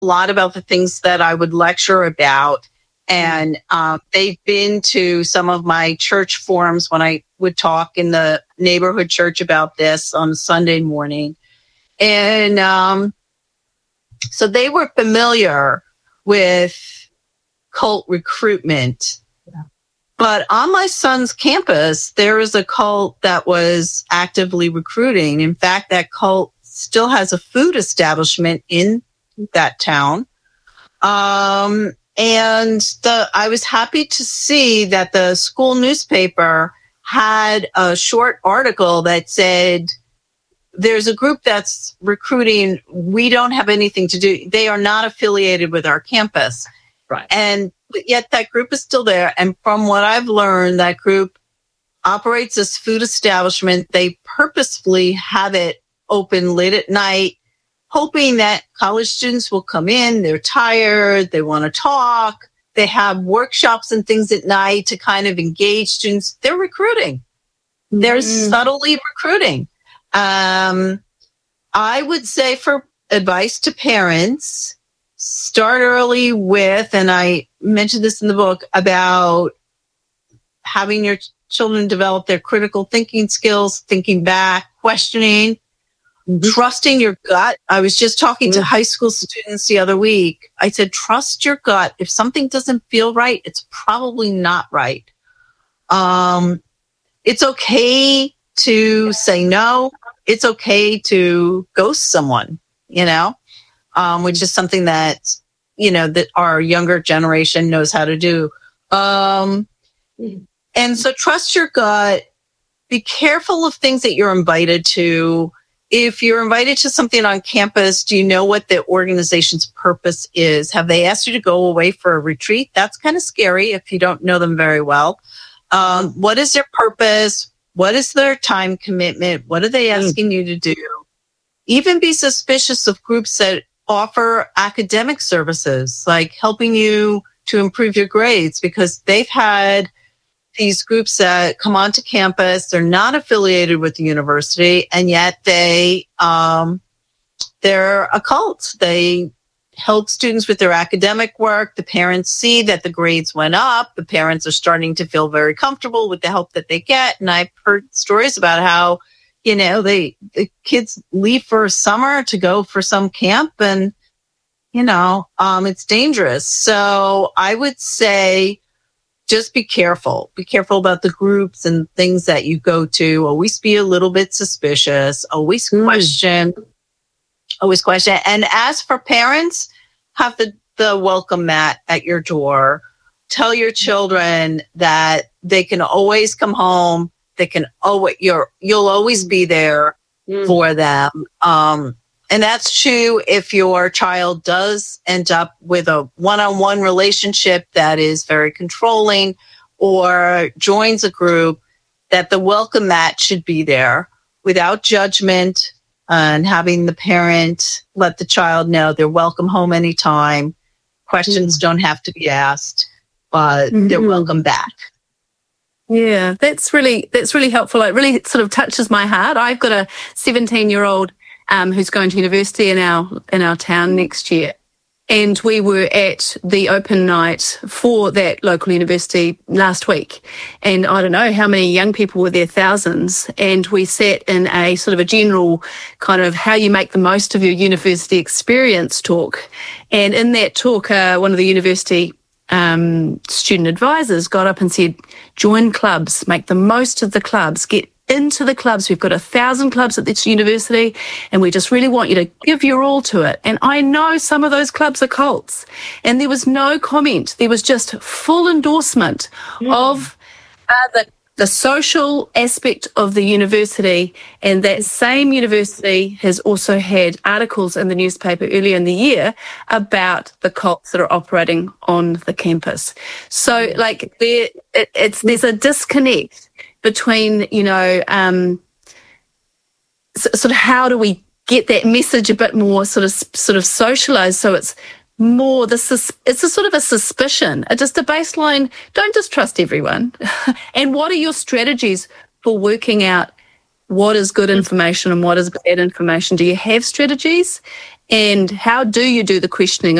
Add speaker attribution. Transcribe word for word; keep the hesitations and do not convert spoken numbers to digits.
Speaker 1: a lot about the things that I would lecture about. And um, they've been to some of my church forums when I would talk in the neighborhood church about this on Sunday morning. And um, so they were familiar with cult recruitment. Yeah. But on my son's campus, there was a cult that was actively recruiting. In fact, that cult still has a food establishment in that town. Um, and the, I was happy to see that the school newspaper had a short article that said, there's a group that's recruiting. We don't have anything to do. They are not affiliated with our campus.
Speaker 2: Right.
Speaker 1: And yet that group is still there. And from what I've learned, that group operates this food establishment. They purposefully have it open late at night, hoping that college students will come in. They're tired. They want to talk. They have workshops and things at night to kind of engage students. They're recruiting. They're mm. subtly recruiting. Um, I would say for advice to parents, start early with, and I mentioned this in the book, about having your children develop their critical thinking skills, thinking back, questioning, mm-hmm. trusting your gut. I was just talking mm-hmm. to high school students the other week. I said, trust your gut. If something doesn't feel right, it's probably not right. Um, it's okay to say no. It's okay to ghost someone, you know, um, which is something that, you know, that our younger generation knows how to do. Um, and so trust your gut. Be careful of things that you're invited to. If you're invited to something on campus, do you know what the organization's purpose is? Have they asked you to go away for a retreat? That's kind of scary if you don't know them very well. Um, what is their purpose? What is their time commitment? What are they asking mm. you to do? Even be suspicious of groups that offer academic services, like helping you to improve your grades, because they've had these groups that come onto campus. They're not affiliated with the university, and yet they, um, they're a cult. They help students with their academic work. The parents see that the grades went up. The parents are starting to feel very comfortable with the help that they get. And I've heard stories about how, you know, they, the kids leave for summer to go for some camp, and, you know, um, it's dangerous. So I would say just be careful. Be careful about the groups and things that you go to. Always be a little bit suspicious. Always mm. question. Always question. And as for parents, have the, the welcome mat at your door. Tell your children that they can always come home. They can always, you're, you'll always be there mm. for them. Um, and that's true if your child does end up with a one-on-one relationship that is very controlling, or joins a group, that the welcome mat should be there without judgment, and having the parent let the child know they're welcome home anytime. Questions mm-hmm. don't have to be asked, but mm-hmm. they're welcome back.
Speaker 2: Yeah, that's really that's really helpful. It really sort of touches my heart. I've got a seventeen-year-old um, who's going to university in our in our town next year, and we were at the open night for that local university last week. And I don't know how many young people were there, thousands. And we sat in a sort of a general kind of how you make the most of your university experience talk. And in that talk, uh, one of the university um, student advisors got up and said, join clubs, make the most of the clubs, get into the clubs. We've got a thousand clubs at this university, and we just really want you to give your all to it. And I know some of those clubs are cults, and there was no comment. There was just full endorsement mm. of uh, the, the social aspect of the university. And that same university has also had articles in the newspaper earlier in the year about the cults that are operating on the campus. So like there, it, it's, there's a disconnect between, you know, um, so, sort of how do we get that message a bit more sort of sort of socialized, so it's more the sus- it's a sort of a suspicion, a, just a baseline. Don't just trust everyone. And what are your strategies for working out what is good information and what is bad information? Do you have strategies? And how do you do the questioning?